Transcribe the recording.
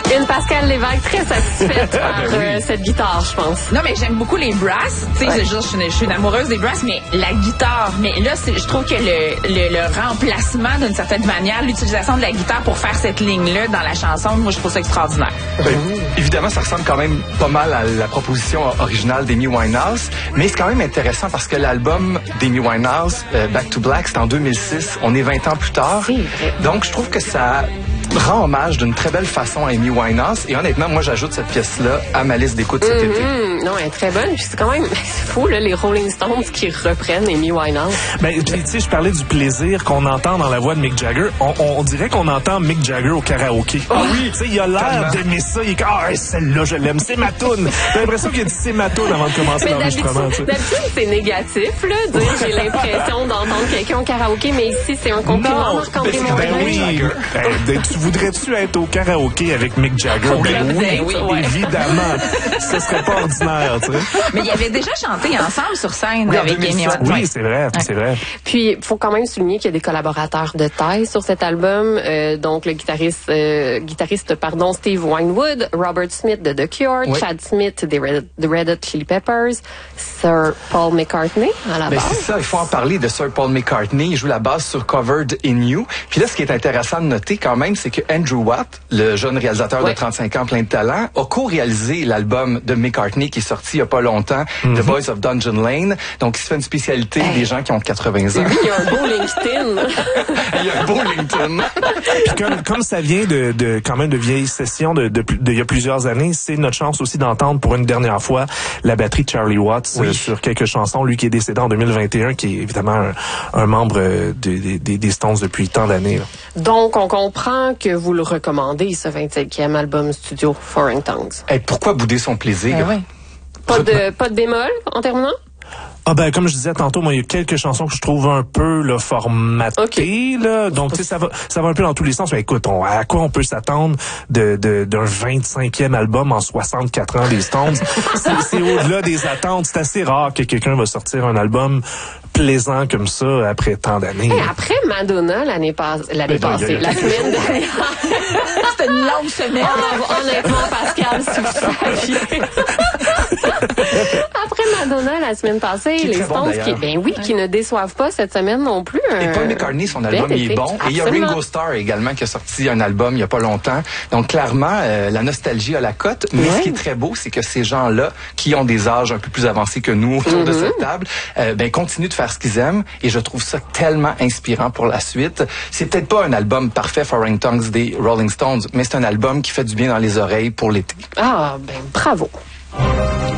Une Pascal Lévesque très satisfaite par cette guitare, je pense. Non, mais j'aime beaucoup les brasses. Tu sais, je suis une amoureuse des brasses, mais la guitare. Mais là, je trouve que le remplacement, d'une certaine manière, l'utilisation de la guitare pour faire cette ligne-là dans la chanson, moi, je trouve ça extraordinaire. Évidemment, ça ressemble quand même pas mal à la proposition originale d'Amy Winehouse, mais c'est quand même intéressant parce que l'album d'Amy Winehouse, Back to Black, c'est en 2006. On est 20 ans plus tard. Donc, je trouve que ça rend hommage d'une très belle façon à Amy Winehouse. Et honnêtement, moi, j'ajoute cette pièce-là à ma liste d'écoute cet été. Non, elle est très bonne. Puis c'est quand même fou, là, les Rolling Stones qui reprennent Amy Winehouse. Ben, tu sais, je parlais du plaisir qu'on entend dans la voix de Mick Jagger. On dirait qu'on entend Mick Jagger au karaoké. Ah oui! Tu sais, il a l'air d'aimer ça. Il est comme, celle-là, je l'aime. C'est ma toune. J'ai l'impression qu'il a dit c'est ma toune avant de commencer l'enregistrement. D'habitude, c'est négatif, là. Dire j'ai l'impression d'entendre quelqu'un au karaoké, mais ici, c'est un compliment. Marc-André Mongrain. Tu voudrais-tu être au karaoké avec Mick Jagger? Oui, évidemment. Ce serait pas ordinaire, tu sais. Mais ils avaient déjà chanté ensemble sur scène avec Amy Winehouse. Oui, c'est vrai, c'est vrai. Puis, il faut quand même souligner qu'il y a des collaborateurs de taille sur cet album. Donc, le guitariste, Steve Winwood, Robert Smith de The Cure, Chad Smith des Red Hot Chili Peppers, Sir Paul McCartney à la basse. C'est ça, il faut en parler de Sir Paul McCartney. Il joue la basse sur Covered in You. Puis là, ce qui est intéressant de noter quand même, c'est que Andrew Watt, le jeune réalisateur de 35 ans plein de talent, a co-réalisé l'album de McCartney qui est sorti il y a pas longtemps, The Boys of Dungeon Lane. Donc, il se fait une spécialité des gens qui ont 80 ans. Il y a un beau LinkedIn. Il y a un beau LinkedIn. Puis comme ça vient de quand même de vieilles sessions de il y a plusieurs années, c'est notre chance aussi d'entendre pour une dernière fois la batterie de Charlie Watts sur quelques chansons. Lui qui est décédé en 2021, qui est évidemment un membre des Stones depuis tant d'années. Donc, on comprend que vous le recommandez, ce 25e album studio Foreign Tongues. Hey, pourquoi bouder son plaisir? Pas de bémol en terminant? Comme je disais tantôt, moi, il y a quelques chansons que je trouve un peu formatées, là. Donc, tu sais, ça va un peu dans tous les sens. Mais écoute, à quoi on peut s'attendre d'un 25e album en 64 ans des Stones? C'est au-delà des attentes. C'est assez rare que quelqu'un va sortir un album plaisant comme ça après tant d'années. Après Madonna l'année passée, la semaine dernière. C'était une longue semaine. Honnêtement, Pascal, si vous saviez. Après Madonna la semaine passée, les Stones qui ne déçoivent pas cette semaine non plus. Et Paul McCartney, son album il est bon. Et il y a Ringo Starr également qui a sorti un album il y a pas longtemps. Donc clairement, la nostalgie a la cote. Mais ce qui est très beau, c'est que ces gens-là, qui ont des âges un peu plus avancés que nous autour de cette table, continuent de faire ce qu'ils aiment. Et je trouve ça tellement inspirant pour la suite. C'est peut-être pas un album parfait, Foreign Tongues des Rolling Stones, mais c'est un album qui fait du bien dans les oreilles pour l'été. Bravo.